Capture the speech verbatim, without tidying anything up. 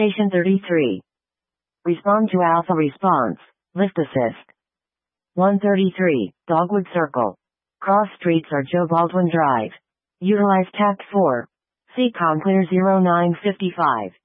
Station thirty-three. Respond to alpha response. Lift assist. one thirty-three, Dogwood Circle. Cross streets are Joe Baldwin Drive. Utilize tact four. C COM clear zero nine five five.